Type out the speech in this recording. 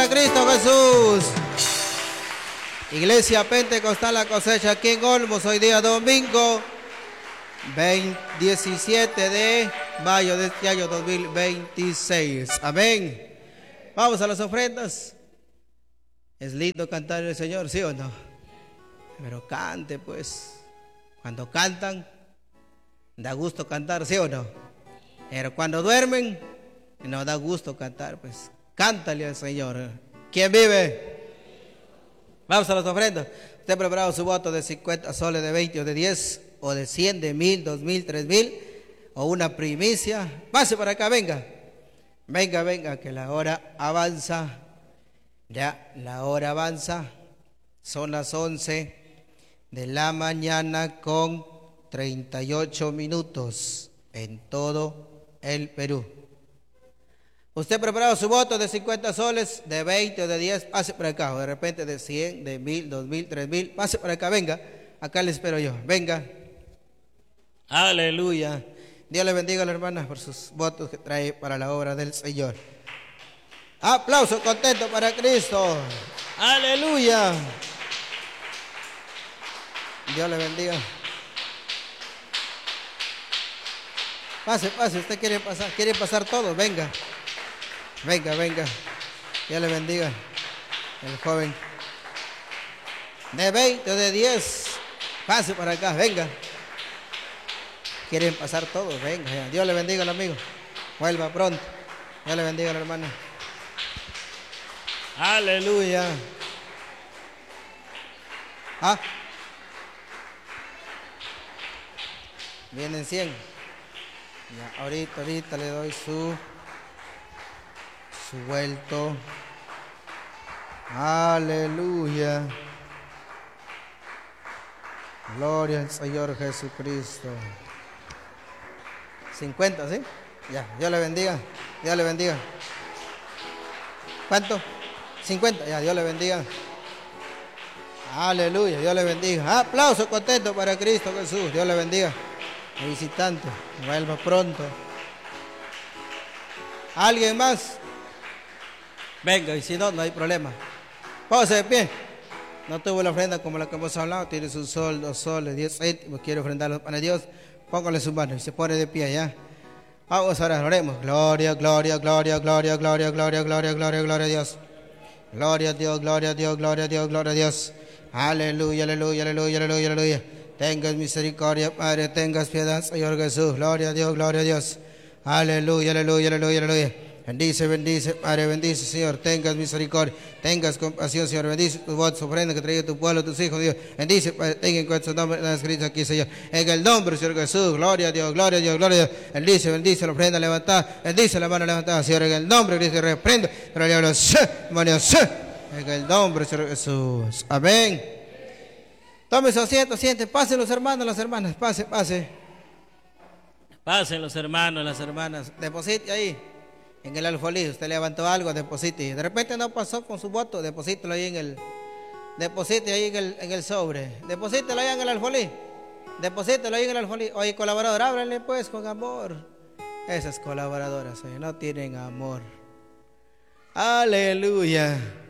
para Cristo Jesús. Iglesia Pentecostal La Cosecha aquí en Olmos, hoy día domingo 17 de mayo de este año 2026. Amén. Vamos a las ofrendas. Es lindo cantar el Señor, ¿sí o no? Pero cante pues. Cuando cantan, da gusto cantar, ¿sí o no? Pero cuando duermen, no da gusto cantar, pues. Cántale al Señor. ¿Quién vive? Vamos a las ofrendas. ¿Usted ha preparado su voto de 50 soles, de 20 o de 10 o de 100, de 1000, 2000, 3000 o una primicia? Pase para acá, venga. Venga, venga, que la hora avanza. Ya, la hora avanza. Son las 11 de la mañana con 38 minutos en todo el Perú. Usted ha preparado su voto de 50 soles, de 20 o de 10, pase por acá, o de repente de 100, de 1000, 2000, 3000, pase por acá, venga, acá le espero yo, venga. Aleluya. Dios le bendiga a la hermana por sus votos que trae para la obra del Señor. Aplauso contento para Cristo. Aleluya. Dios le bendiga. Pase, pase, usted quiere pasar todos, venga. Venga, venga. Dios le bendiga. El joven. De 20 o de 10. Pase para acá, venga. Quieren pasar todos, venga. Dios le bendiga al amigo. Vuelva pronto. Dios le bendiga a la hermana. Aleluya. Vienen 100. Ya, ahorita le doy su vuelto. Aleluya. Gloria al Señor Jesucristo. 50, ¿sí? Ya, Dios le bendiga. Dios le bendiga. ¿Cuánto? 50, ya, Dios le bendiga. Aleluya, Dios le bendiga. Aplauso contento para Cristo Jesús. Dios le bendiga. El visitante, vuelva pronto. ¿Alguien más? Venga, y si no, no hay problema. Póngase de pie. No tuvo la ofrenda como la que hemos hablado. Tiene un sol, 2 soles, 10 céntimos. Quiere ofrendarlo para Dios. Póngale su mano y se pone de pie ya. Vamos ahora, oremos. Gloria, gloria, gloria, gloria, gloria, gloria, gloria, gloria, gloria a Dios. Gloria a Dios, gloria a Dios, gloria a Dios, gloria a Dios. Aleluya, aleluya, aleluya, aleluya, aleluya. Tengas misericordia, Padre, tengas piedad, Señor Jesús. Gloria a Dios, gloria a Dios. Aleluya, aleluya, aleluya, aleluya. Bendice, bendice, Padre, bendice, Señor. Tengas misericordia, tengas compasión, Señor. Bendice tus votos, ofrenda que trae tu pueblo, tus hijos, Dios. Bendice, Padre, tenga en cuenta su nombre, está escrito aquí, Señor. En el nombre, Señor Jesús. Gloria a Dios, gloria a Dios, gloria a Dios. Bendice, bendice la ofrenda levantada. Bendice la mano levantada, Señor. En el nombre de Cristo, reprendo. En el nombre, Señor Jesús. Amén. Tome su asiento, siente. Pasen los hermanos, las hermanas. Pase, pase. Pasen los hermanos, las hermanas. Deposite ahí. En el alfolí, usted levantó algo, deposite. De repente no pasó con su voto, deposítelo ahí deposite ahí en el sobre. Deposítelo ahí en el alfolí. Deposítelo ahí en el alfolí. Oye, colaborador, ábranle pues con amor. Esas colaboradoras, no tienen amor. Aleluya.